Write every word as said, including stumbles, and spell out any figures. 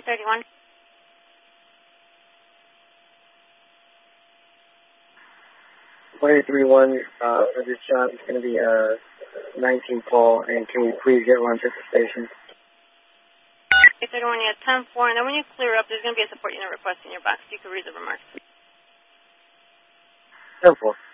eight thirty-one. one eight three one, uh, for this job, it's going to be, uh, nineteen call, and can we please get one to the station? eight thirty-one, yeah, ten four, and then when you clear up, there's going to be a support unit request in your box. You can read the remarks. ten four.